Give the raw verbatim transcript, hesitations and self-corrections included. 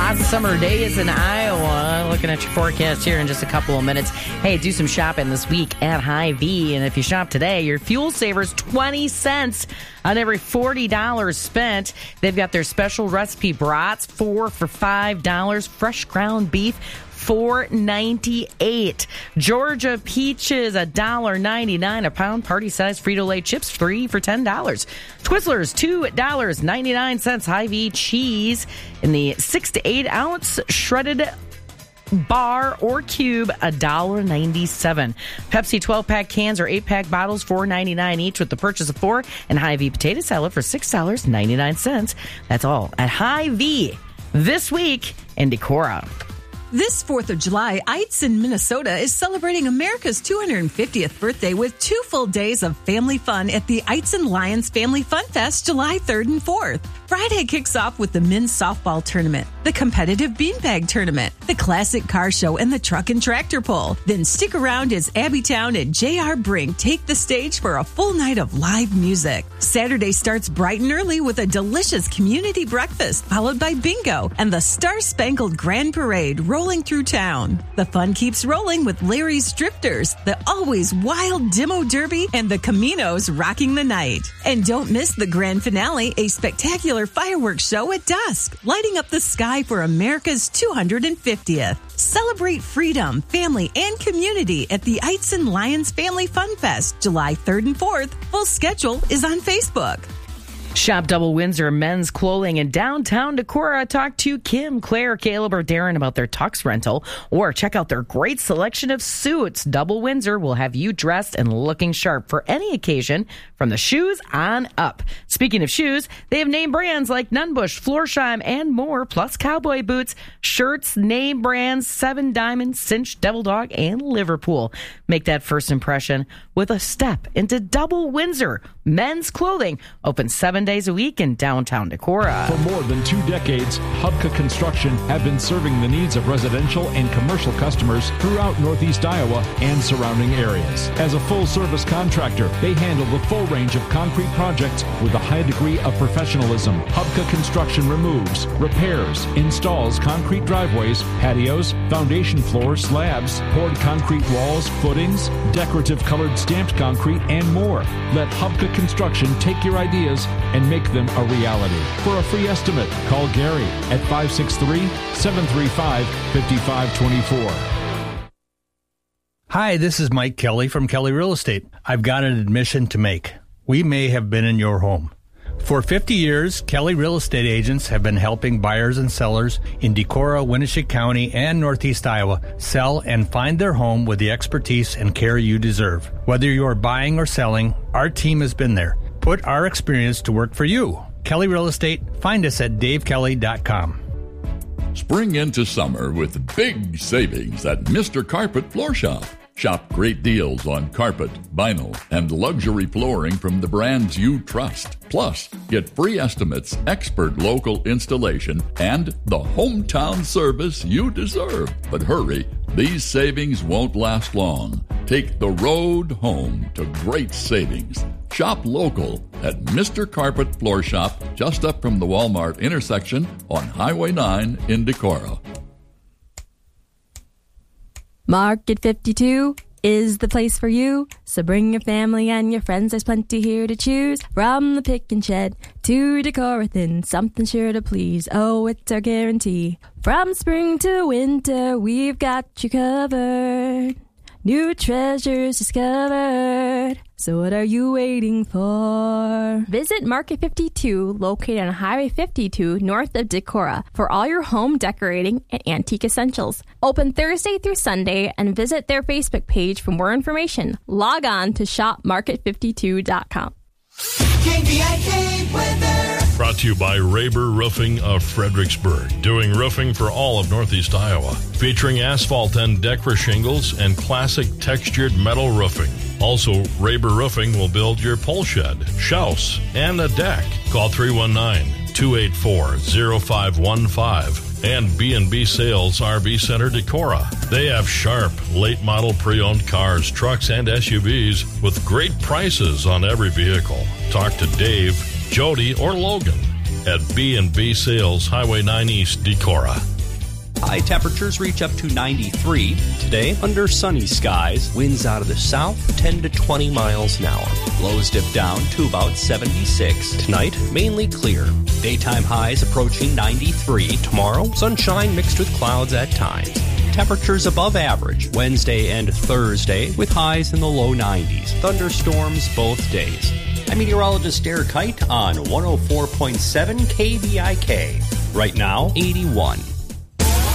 Lots of summer days in Iowa. Looking at your forecast here in just a couple of minutes. Hey, do some shopping this week at Hy-Vee. And if you shop today, your fuel saver's twenty cents on every forty dollars spent. They've got their special recipe brats, four for five dollars. Fresh ground beef, four ninety-eight. Georgia peaches, one dollar ninety-nine a pound. Party size Frito-Lay chips, three for ten dollars. Twizzlers, two dollars and ninety-nine cents. Hy-Vee cheese in the six to eight ounce shredded bar or cube, one dollar ninety-seven. Pepsi twelve-pack cans or eight-pack bottles, four ninety-nine each with the purchase of four. And Hy-Vee potato salad for six dollars and ninety-nine cents. That's all at Hy-Vee this week in Decorah. This fourth of July, Eitzen, Minnesota is celebrating America's two hundred fiftieth birthday with two full days of family fun at the Eitzen Lions Family Fun Fest July third and fourth. Friday kicks off with the men's softball tournament, the competitive beanbag tournament, the classic car show, and the truck and tractor pull. Then stick around as Abbytown and J R. Brink take the stage for a full night of live music. Saturday starts bright and early with a delicious community breakfast, followed by bingo and the Star-Spangled Grand Parade rolling through town. The fun keeps rolling with Larry's Drifters, the always wild Demo Derby, and the Caminos rocking the night. And don't miss the grand finale, a spectacular fireworks show at dusk, lighting up the sky for America's two hundred fiftieth. Celebrate freedom, family, and community at the Eitzen Lions Family Fun Fest, July third and fourth. Full schedule is on Facebook. Shop Double Windsor Men's Clothing in downtown Decorah. Talk to Kim, Claire, Caleb, or Darren about their tux rental, or check out their great selection of suits. Double Windsor will have you dressed and looking sharp for any occasion, from the shoes on up. Speaking of shoes, they have name brands like Nunbush, Florsheim, and more, plus cowboy boots, shirts, name brands, Seven Diamond, Cinch, Devil Dog, and Liverpool. Make that first impression with a step into Double Windsor Men's Clothing, open seven days a week in downtown Decorah. For more than two decades, Hubka Construction have been serving the needs of residential and commercial customers throughout Northeast Iowa and surrounding areas. As a full-service contractor, they handle the full range of concrete projects with a high degree of professionalism. Hubka Construction removes, repairs, installs concrete driveways, patios, foundation floors, slabs, poured concrete walls, footings, decorative colored stamped concrete, and more. Let Hubka Construction take your ideas and make them a reality. For a free estimate, call Gary at five six three, seven three five, five five two four. Hi, this is Mike Kelly from Kelly Real Estate. I've got an admission to make. We may have been in your home. For fifty years, Kelly Real Estate agents have been helping buyers and sellers in Decorah, Winneshiek County, and Northeast Iowa sell and find their home with the expertise and care you deserve. Whether you're buying or selling, our team has been there. Put our experience to work for you. Kelly Real Estate. Find us at dave kelly dot com. Spring into summer with big savings at Mister Carpet Floor Shop. Shop great deals on carpet, vinyl, and luxury flooring from the brands you trust. Plus, get free estimates, expert local installation, and the hometown service you deserve. But hurry, these savings won't last long. Take the road home to great savings. Shop local at Mister Carpet Floor Shop, just up from the Walmart intersection on Highway nine in Decorah. Market fifty-two is the place for you. So bring your family and your friends. There's plenty here to choose. From the pick and shed to Decorah Thin, something sure to please. Oh, it's our guarantee. From spring to winter, we've got you covered. New treasures discovered. So what are you waiting for? Visit Market fifty-two, located on Highway fifty-two, north of Decorah, for all your home decorating and antique essentials. Open Thursday through Sunday, and visit their Facebook page for more information. Log on to shop market fifty-two dot com. K V I K weather. Brought to you by Raber Roofing of Fredericksburg, doing roofing for all of Northeast Iowa, featuring asphalt and Decra shingles and classic textured metal roofing. Also, Raber Roofing will build your pole shed, house, and a deck. Call three one nine, two eight four, zero five one five. And B and B Sales R V Center Decorah. They have sharp, late-model pre-owned cars, trucks, and S U Vs with great prices on every vehicle. Talk to Dave, Jody, or Logan at B and B Sales, Highway nine East, Decorah. High temperatures reach up to ninety-three. Today, under sunny skies, winds out of the south ten to twenty miles an hour. Lows dip down to about seventy-six. Tonight, mainly clear. Daytime highs approaching ninety-three. Tomorrow, sunshine mixed with clouds at times. Temperatures above average Wednesday and Thursday with highs in the low nineties. Thunderstorms both days. I'm meteorologist Derek Kite on one oh four point seven K B I K. Right now, eighty-one.